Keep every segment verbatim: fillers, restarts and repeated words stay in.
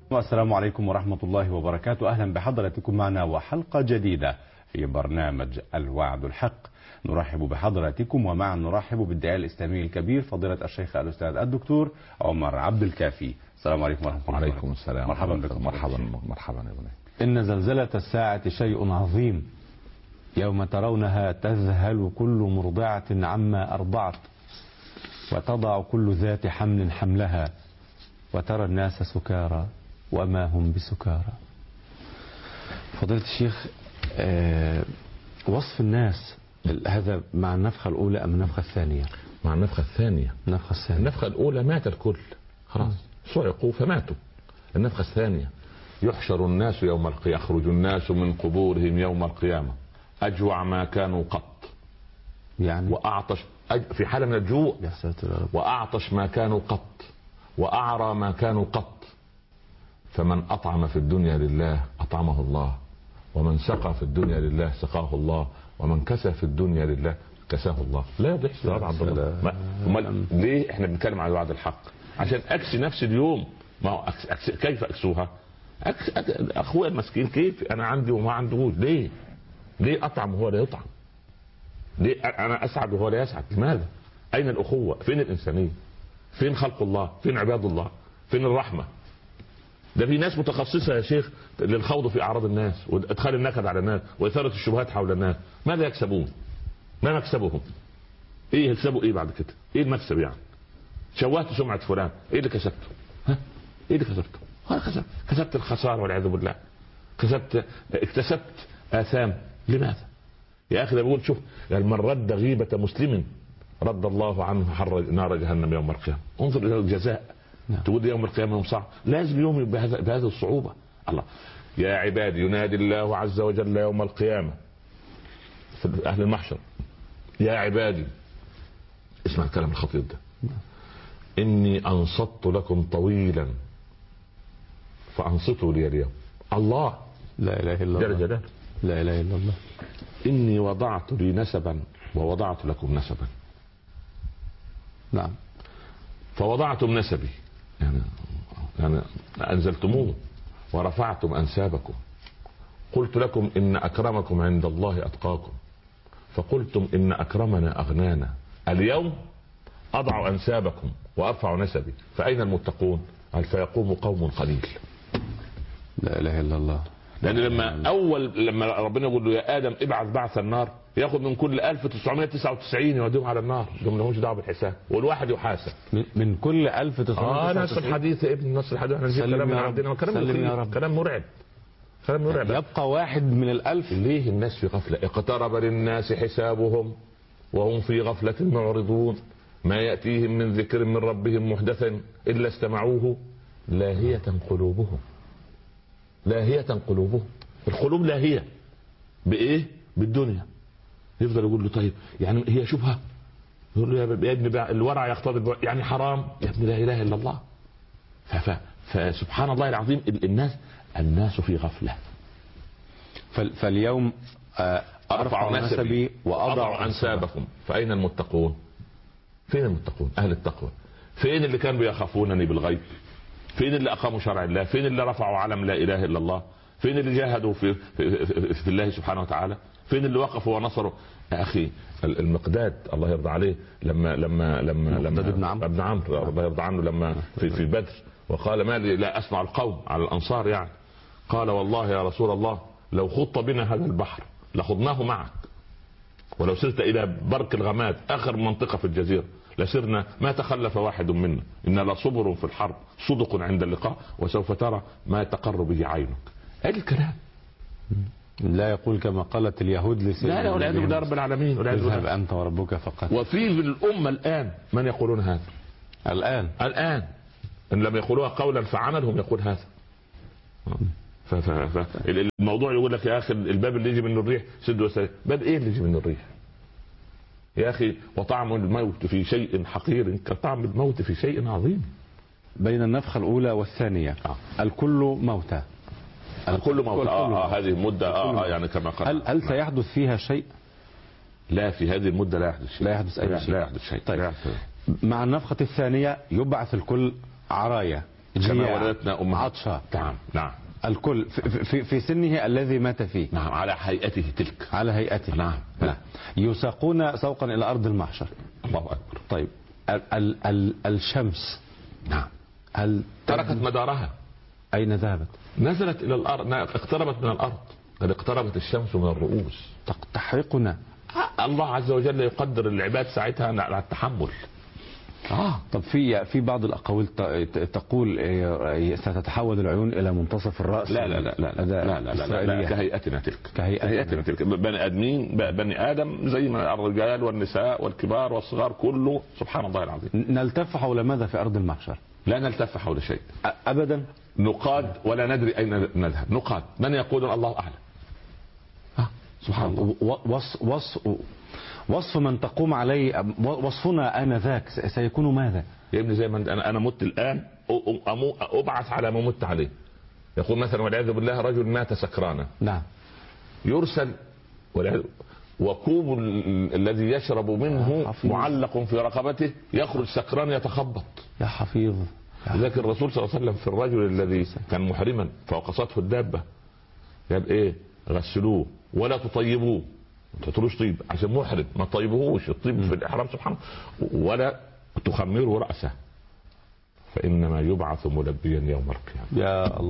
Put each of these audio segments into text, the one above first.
السلام عليكم ورحمة الله وبركاته. أهلا بحضراتكم معنا وحلقة جديدة في برنامج الوعد الحق. نرحب بحضراتكم ومعا نرحب بالداعية الإسلامي الكبير فضيلة الشيخ الأستاذ الدكتور عمر عبد الكافي. السلام عليكم ورحمة الله وبركاته. وعليكم السلام. مرحبا بكم. مرحبا مرحبا يا بني. إن زلزلة الساعة شيء عظيم، يوم ترونها تذهل كل مرضعة عما أرضعت وتضع كل ذات حمل حملها وترى الناس سكارى وما هم بسكارى. فضيلة الشيخ، آه وصف الناس هذا مع النفخة الأولى أم النفخة الثانية؟ مع النفخة الثانية. النفخة الثانية. النفخة الأولى مات الكل خلاص، صعقوا فماتوا. النفخة الثانية يحشر الناس يوم القيامة، يخرج الناس من قبورهم يوم القيامة أجوع ما كانوا قط، يعني وأعطش أج... في حالة من الجوع، يا ساتر، وأعطش ما كانوا قط، وأعرى ما كانوا قط. فمن أطعم في الدنيا لله أطعمه الله، ومن سقى في الدنيا لله سقاه الله، ومن كسى في الدنيا لله كساه الله. لا يضيع الثواب عند الله. ما... ليه احنا بنتكلم عن وعد الحق؟ عشان أكسي نفسي اليوم. ما هو أكس... أكس... كيف أكسوها؟ أكس... أكس... أخويا المسكين كيف أنا عندي وما عندهوش؟ ليه؟ ليه أطعم وهو لا يطعم؟ ليه أنا أسعد وهو لا يسعد؟ لماذا؟ أين الأخوة؟ فين الإنسانية؟ فين خلق الله؟ فين عباد الله؟ فين الرحمة؟ ده في ناس متخصصة يا شيخ للخوض في أعراض الناس وإدخال النكد على الناس وإثارة الشبهات حول الناس. ماذا يكسبون؟ ما مكسبهم؟ إيه يكسبوا إيه بعد كده؟ إيه المكسب يعني؟ شوهت سمعة فلان، إيه اللي كسبته؟ ها؟ إيه اللي كسبته؟ كسبت كسبت الخسارة والعياذ بالله. كسبت اكتسبت آثام. لماذا؟ يا أخي ده بيقول شوف، من رد غيبة مسلم رد الله عنه حر نار جهنم يوم القيامة. انظر إلى الجزاء. نعم. تقول يوم القيامة يوم صعب، لازم يوم بهذا بهذه الصعوبة. الله يا عبادي ينادي الله عز وجل يوم القيامة في أهل المحشر: يا عبادي، اسمع الكلام الخطير ده، إني أنصت لكم طويلا فأنصتوا لي اليوم. الله لا إله إلا الله. جل لا إله إلا الله. إني وضعت لي نسبا ووضعت لكم نسبا. نعم. فوضعتم نسبي يعني, يعني أنزلتموه ورفعتم أنسابكم. قلت لكم إن أكرمكم عند الله أتقاكم، فقلتم إن أكرمنا أغنانا. اليوم أضع أنسابكم وأرفع نسبي، فأين المتقون؟ قال فيقوم قوم قليل. لا إله إلا الله. لأن لما أول لما ربنا يقول له يا آدم ابعث بعث النار، ياخذ من كل ألف وتسعمائة وتسعة وتسعين يوديهم على النار، دول مالهمش دعوه بالحساب، والواحد يحاسب من كل ألف وتسعمائة وتسعة وتسعين. اه نص الحديث يا ابن نص الحديث. احنا نجيب كلام من عندنا، كلام كلام مرعب، كلام مرعب. يبقى واحد من الألف. ليه الناس في غفله؟ اقترب للناس حسابهم وهم في غفله معرضون، ما ياتيهم من ذكر من ربهم محدثا الا استمعوه لاهيه قلوبهم. لاهيه قلوبهم. القلوب لاهيه بايه؟ بالدنيا. يفضل يقول له طيب يعني هي شبهه؟ يقول له يا ابني الورع يقتضي يعني حرام يا ابني، لا اله الا الله. فسبحان الله العظيم الناس الناس في غفله. فاليوم ارفع نسبي واضع انسابكم، فاين المتقون؟ فين المتقون؟ اهل التقوى. فين اللي كانوا يخافونني بالغيب؟ فين اللي اقاموا شرع الله؟ فين اللي رفعوا علم لا اله الا الله؟ فين اللي جاهدوا في, في, في, في الله سبحانه وتعالى؟ فين اللي وقفوا ونصروا؟ يا اخي المقداد الله يرضى عليه لما لما لما لما ابن عمرو ابن عمرو الله يرضى عنه لما في في بدر وقال ما لي لا اسمع القوم على الانصار يعني، قال والله يا رسول الله لو خضت بنا هذا البحر لخضناه معك، ولو سرت الى برك الغماد اخر منطقه في الجزيره لسرنا ما تخلف واحد منا، ان لصبر في الحرب صدق عند اللقاء وسوف ترى ما تقر به عينك. هذا الكلام لا يقول كما قالت اليهود لسيدنا لا لا والعياذ بالله رب العالمين. اذهب انت وربك فقط. وفي الامه الان من يقولون هذا الان الان ان لم يقولوها قولا فعملهم يقول هذا. ف ف ف الموضوع يقول لك يا اخي الباب اللي يجي منه الريح سد وسد. باب ايه اللي يجي منه الريح يا اخي؟ وطعم الموت في شيء حقير كطعم الموت في شيء عظيم. بين النفخه الاولى والثانيه آه. الكل موتى. الكل موتى. آه, آه هذه المده آه, آه يعني كما قال. هل هل سيحدث فيها شيء؟ لا في هذه المده لا يحدث شيء. لا يحدث اي شيء. لا يحدث شيء. طيب يحدث. مع النفخه الثانيه يبعث الكل عرايا كما ولدتنا أمها عطشا. نعم نعم. الكل في, في, في سنه الذي مات فيه. نعم على هيئته تلك. على هيئته. نعم. نعم. يساقون سوقا إلى أرض المحشر. الله أكبر. طيب ال ال ال الشمس نعم هل تركت مدارها؟ أين ذهبت؟ نزلت إلى الأرض، اقتربت من الأرض، قد اقتربت الشمس من الرؤوس. تحرقنا. الله عز وجل يقدر العباد ساعتها على التحمل. آه. طب في في بعض الأقاويل تقول ستتحول العيون إلى منتصف الرأس. لا لا لا لا لا لا, لا, لا, لا كهيئتنا تلك. كهيئتنا تلك. بني آدمين بني آدم زي ما الرجال والنساء والكبار والصغار كله، سبحان الله العظيم. نلتف حول ماذا في أرض المحشر؟ لا نلتف حول شيء أبدا. نقاد ولا ندري أين نذهب. نقاد من يقول الله أعلم. سبحان الله. وصف وصف وصف من تقوم عليه وصفنا آنذاك سيكون ماذا؟ يا ابني زي ما انا انا مت الان ابعث على ما مت عليه. يقول مثلا والعياذ بالله رجل مات سكرانا. نعم. يرسل وكوب الذي يشرب منه معلق في رقبته، يخرج سكران يتخبط. يا حفيظ. لكن الرسول صلى الله عليه وسلم في الرجل الذي كان محرما فوقصته الدابه قال ايه؟ غسلوه ولا تطيبوه، ما تحطلوش طيب عشان محرم، ما تطيبوهوش، الطيب في الاحرام سبحانه، ولا تخمروا راسه فانما يبعث ملبيا يوم القيامه. يا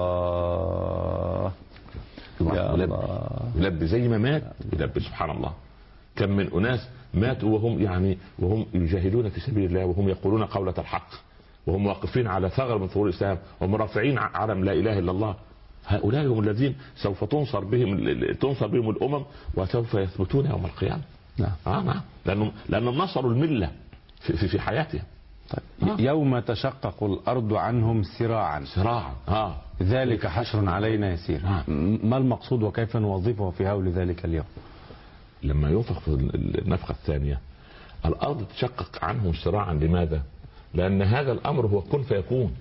الله يا الله. يلبي زي ما مات يلبي. سبحان الله. كم من اناس ماتوا وهم يعني وهم يجاهدون في سبيل الله، وهم يقولون قولة الحق، وهم واقفين على ثغر من ثغور الاسلام، وهم رافعين علم لا اله الا الله. هؤلاء هم الذين سوف تنصر بهم تنصر بهم الامم وسوف يثبتون يوم القيامه. نعم. اه نعم. لانهم لانهم نصروا المله في في, في حياتهم. طيب. آه. يوم تشقق الارض عنهم سراعا. سراعا. اه ذلك حشر علينا يسير. آه. ما المقصود وكيف نوظفه في هول ذلك اليوم؟ لما ينفخ في النفخه الثانيه الارض تشقق عنهم سراعا. لماذا؟ لان هذا الامر هو كن فيكون.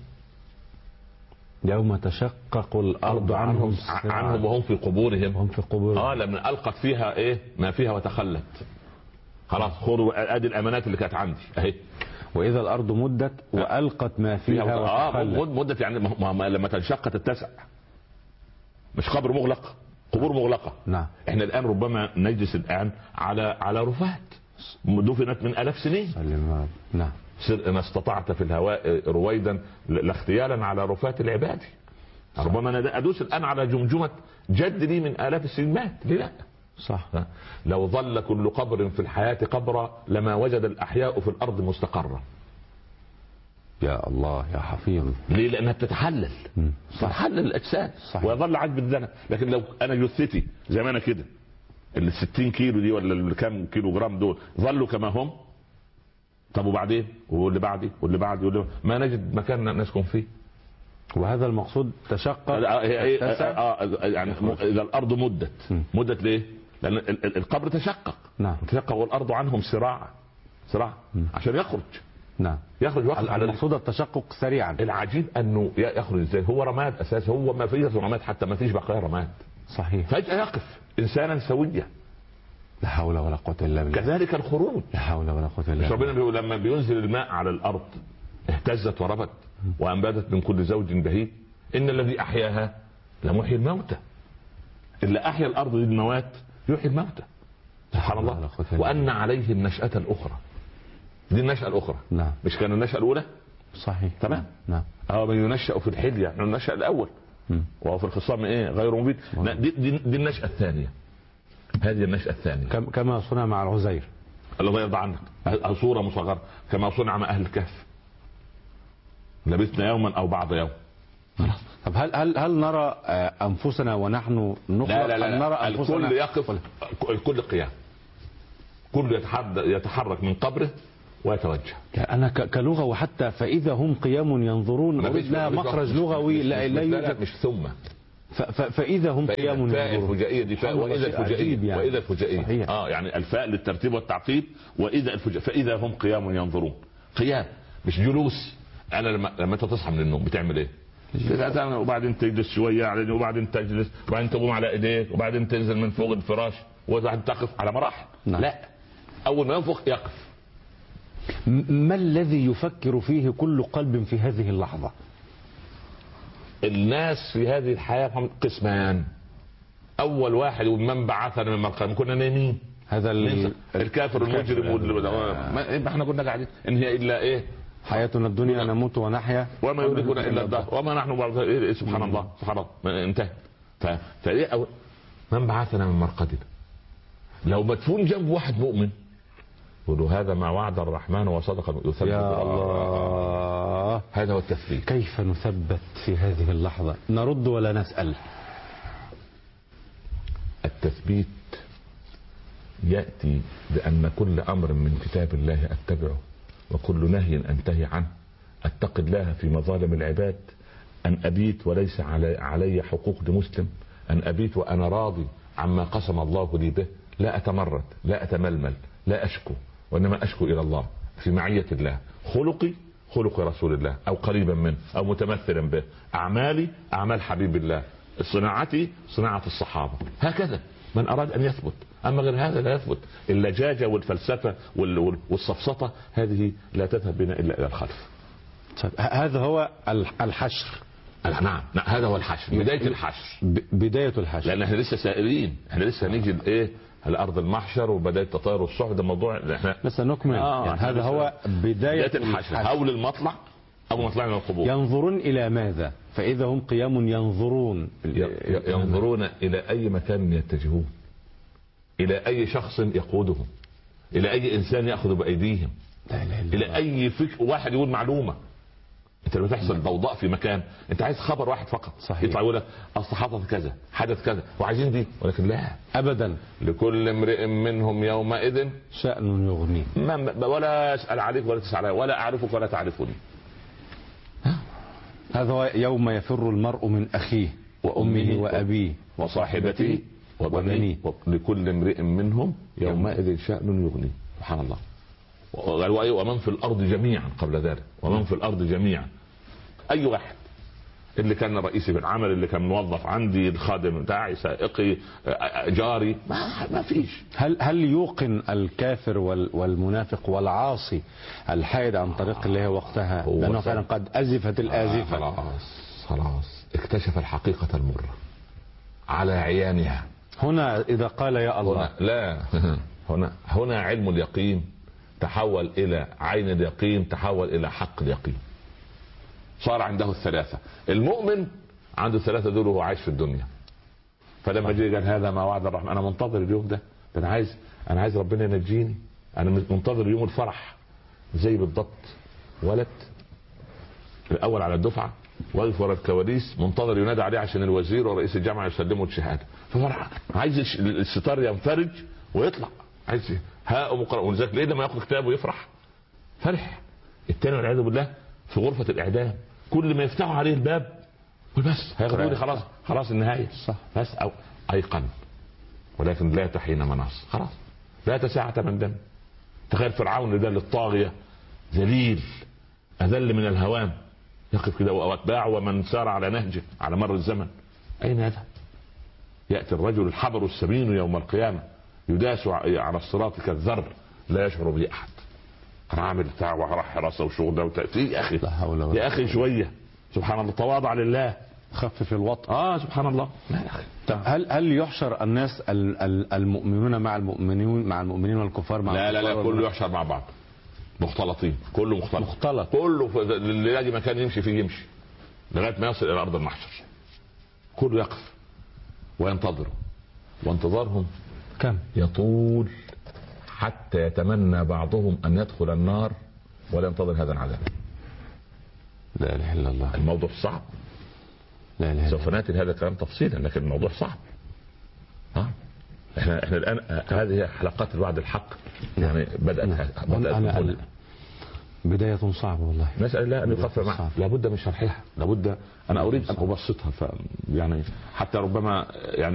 يوم تشقق الارض عنهم عنهم وهم في قبورهم. هم في قبورهم. اه لما القت فيها ايه ما فيها وتخلت. خلاص خذوا ادي الامانات اللي كانت عندي اهي. واذا الارض مدت والقت ما فيها وتخلت. اه مدت يعني لما تنشق تتسع. مش قبر مغلق، قبور مغلقه. نعم. احنا الان ربما نجلس الان على على رفات دفنت من الاف سنين. سلم. نعم. سر ان استطعت في الهواء رويدا لاختيالا على رفات العباد. ربما انا ادوس الان على جمجمه جد لي من الاف السنين مات. ليه لا؟ صح. لو ظل كل قبر في الحياه قبرا لما وجد الاحياء في الارض مستقرا. يا الله يا حفيظ. ليه؟ لانها بتتحلل. تتحلل الاجساد ويظل عجب الذنب. لكن لو انا جثتي زي ما انا كده ال ستين كيلو دي ولا الكام كيلو جرام دول ظلوا كما هم، طب وبعدين واللي بعدي واللي بعدي واللي ما نجد مكان نسكن فيه. وهذا المقصود تشقق. يعني اذا الارض مدت مدت ليه؟ لان القبر تشقق. نعم. تشقق والارض عنهم سراعا سراعا عشان يخرج. نعم. يخرج وقت على المقصود التشقق سريعا. العجيب انه يخرج ازاي؟ هو رماد اساسا، هو ما فيش رماد حتى، ما فيش بقايا رماد. صحيح. فجأة يقف انسانا سويا. لا حول ولا قوة الا بالله. كذلك الخروج. لا حول ولا قوة الا بالله. ربنا بيقول لما بينزل الماء على الارض اهتزت وربت وانبتت من كل زوج بهيج ان الذي احياها لمحيي الموتى. اللي احيا الارض دي الموات يحيي الموتى. سبحان الله. وان عليه النشأة الاخرى. دي النشأة الاخرى. نعم. مش كان النشأة الاولى؟ صحيح. تمام. نعم. اه من ينشأ في الحلية يعني النشأ الاول. م. وهو في الخصام ايه غير مبين. دي, دي, دي النشأة الثانية. هذه النشأة الثانية كما صنع مع العزير. الله يرضى عنك. صورة مصغرة كما صنع مع أهل الكهف. لبثنا يوما أو بعض يوم. طب هل هل هل نرى أنفسنا ونحن نخلق؟ لا لا لا, لا. نرى أنفسنا؟ الكل يقف. الكل قيام. كل يتحرك من قبره ويتوجه. أنا كلغة وحتى فإذا هم قيام ينظرون أريد لها مخرج لغوي. لا لا يوجد. مش ثم. فإذا هم قيام ينظرون. فاء الفجائية دي فاء وإذا الفجائية. يعني. وإذا الفجائية. اه يعني الفاء للترتيب والتعقيب وإذا الفجائية. فإذا هم قيام ينظرون. قيام مش جلوس. أنا لما لما أنت تصحى من النوم بتعمل إيه؟ وبعدين تجلس شوية وبعدين تجلس وبعدين تقوم على إيديك وبعدين تنزل من فوق الفراش وبعدين تقف على مراحل. نعم. لا أول ما ينفخ يقف. ما الذي يفكر فيه كل قلب في هذه اللحظة؟ الناس في هذه الحياه قسمان. اول واحد من بعثنا من مرقد، كنا نايمين، هذا ال... الكافر المجرم وال... احنا كنا قاعدين ان هي الا ايه حياتنا الدنيا نموت ونحيا وما يهلكنا الا الدهر وما نحن بعد إيه سبحان الله سبحان الله انتهى. فايه أو... من بعثنا من مرقدنا. لو مدفون جنب واحد مؤمن يقولوا هذا ما وعد الرحمن وصدق يثبت. يا الله، هذا هو التثبيت. كيف نثبت في هذه اللحظة؟ نرد ولا نسأل؟ التثبيت يأتي بأن كل أمر من كتاب الله أتبعه وكل نهي أنتهي عنه، أتقي الله في مظالم العباد، أن أبيت وليس علي, علي حقوق لمسلم، أن أبيت وأنا راضي عما قسم الله لي به، لا أتمرد، لا أتململ، لا أشكو، وإنما أشكو إلى الله في معية الله. خلقي خلق رسول الله أو قريبا منه أو متمثلا به، أعمالي أعمال حبيب الله، صناعتي صناعة الصحابة. هكذا من أراد أن يثبت. أما غير هذا لا يثبت. اللجاجة والفلسفة والسفسطة هذه لا تذهب بنا إلا إلى الخلف. هذا هو الحشر. نعم نعم هذا هو الحشر، بداية الحشر، بداية الحشر. لأن احنا لسه سائلين، احنا لسه نيجي ايه الأرض المحشر وبداية تطاير الصحف، ده موضوع احنا لسه نكمل. آه يعني هذا هو بداية, بداية الحشر. أول المطلع أول مطلع من القبور. ينظرون إلى ماذا؟ فإذا هم قيام ينظرون ينظرون إلى أي مكان يتجهون، إلى أي شخص يقودهم، إلى أي إنسان يأخذ بأيديهم، لا لا لا. إلى أي فكر واحد يقول معلومة. انت لما تحصل ضوضاء في مكان انت عايز خبر واحد فقط. صحيح. يطلع يقول لك اصل حدث كذا حدث كذا وعايزين دي، ولكن لا ابدا. لكل امرئ منهم يومئذ شأن يغنيه، ولا اسال عليك ولا تسال علي ولا اعرفك ولا تعرفني. هذا هو يوم يفر المرء من اخيه وامه وابيه وصاحبته وبنيه، لكل امرئ منهم يومئذ شأن يغنيه. سبحان الله. ومن في الارض جميعا قبل ذلك، ومن في الارض جميعا، اي واحد، اللي كان رئيسي في العمل، اللي كان موظف عندي، الخادم بتاعي، سائقي، جاري، ما, ما فيش. هل هل يوقن الكافر والمنافق والعاصي الحائد عن طريق الله وقتها لانه فعلا قد ازفت الازفه؟ آه خلاص خلاص اكتشف الحقيقه المره على عيانها. هنا اذا قال يا الله هنا لا هنا هنا علم اليقين تحول الى عين اليقين، تحول الى حق اليقين، صار عنده الثلاثة. المؤمن عنده الثلاثة دول وهو عايش في الدنيا. فلما جه قال هذا ما وعد الرحمن، انا منتظر اليوم ده، انا عايز انا عايز ربنا ينجيني، انا منتظر يوم الفرح. زي بالضبط ولد الاول على الدفعة واقف ورا الكواليس منتظر ينادى عليه عشان الوزير ورئيس الجامعة يسلموا الشهادة، ففرح عايز الستار ينفرج ويطلع، عايز ها مقرأ. ولذلك ليه لما ياخذ كتاب ويفرح فرح. الثاني والعياذ بالله في غرفة الإعدام كل ما يفتحوا عليه الباب بس هياخدوني خلاص خلاص النهاية. صح. بس أو أيقن، ولكن لا تحين مناص، خلاص لا تساعة من دم. تخيل فرعون ده للطاغية ذليل أذل من الهوام، يقف كده وأتباعه ومن سار على نهجه على مر الزمن. أين هذا؟ يأتي الرجل الحبر السمين يوم القيامة يداس على الصراط كالذر لا يشعر به أحد. انا عامل بتاع وراح حراسه وشغل ده وتأتي يا اخي يا اخي شويه، سبحان الله، تواضع لله، خفف الوطء. اه سبحان الله. طب هل هل يحشر الناس المؤمنون مع المؤمنين مع المؤمنين والكفار مع لا لا لا كله يحشر مع بعض مختلطين، كله مختلط مختلط كله اللي يلاقي مكان يمشي فيه يمشي لغايه ما يصل الى ارض المحشر. كله يقف وينتظروا، وانتظارهم كم يطول حتى يتمنى بعضهم أن يدخل النار ولا ينتظر هذا العذاب. لا اله الا الله. الموضوع صعب. لا اله. سوف ناتي لهذا الكلام تفصيلا، لكن الموضوع صعب. ها احنا احنا الان هذه حلقات الوعد الحق يعني بدات بدات بداية صعبة والله. نسأل الله أن يخفف معها، لابد من شرحها، لابد أنا أريد أن أبسطها، ف يعني حتى ربما يعني